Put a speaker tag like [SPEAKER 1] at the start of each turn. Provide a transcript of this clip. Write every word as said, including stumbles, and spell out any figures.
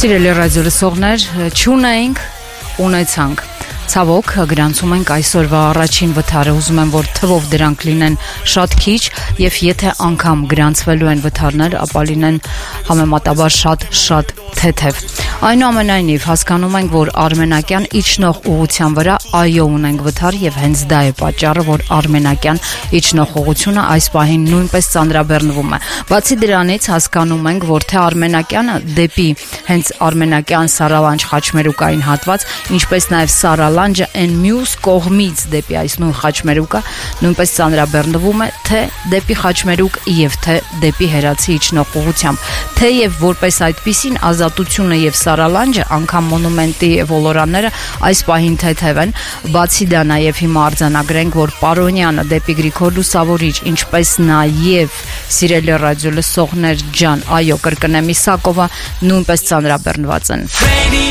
[SPEAKER 1] Սիրելի ռադիո լսողներ, չունենք, ունեցանք։ Ցավոք, գրանցում ենք այսօրվա առաջին վթարը, ուզում եմ, որ թվով դրանք լինեն շատ քիչ, եւ եթե անգամ գրանցվելու են վթարներ, ապա լինեն համեմատաբար շատ-շատ թեթև։ Այնուամենայնիվ, հասկանում ենք, որ արմենակյան իջնող ուղղության վրա այո ունենք վթար եւ հենց դա է պատճառը, որ արմենակյան իջնող ուղղությունը այս պահին նույնպես ծանրաբեռնվում է։ Բացի դրանից, հասկանում ենք, որ թե արմենակյանը դեպի հենց արմենակյան Սարալանջ խաչմերուկային հատված, ինչպես նաեւ Սարալանջը այն մյուս կողմից դեպի այս նույն խաչմերուկը նույնպես ծանրաբեռնվում է, թե դեպի խաչմերուկ եւ թե դեպի Հերացի իջնող ուղղությամբ։ Թեև որպես այդպիսին ազատությունը եւ Սարալանջը, անգամ մոնումենտի ոլորանները այս պահին թեթև են, բացի դա նաեւ հիմա արձանագրենք, որ Պարոնյանը դեպի Գրիգոր Լուսավորիչ, ինչպես նաեւ սիրելի ռադիո լսողներ ջան, այո, կրկնեմ, Իսակովը նույնպես ծանրաբեռնված են։